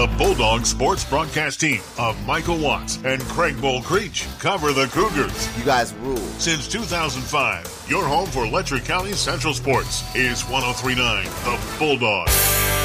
The Bulldog Sports Broadcast Team of Michael Watts and Craig Bull-Creech cover the Cougars. You guys rule. Since 2005, your home for Letcher County Central Sports is 103.9 The Bulldog.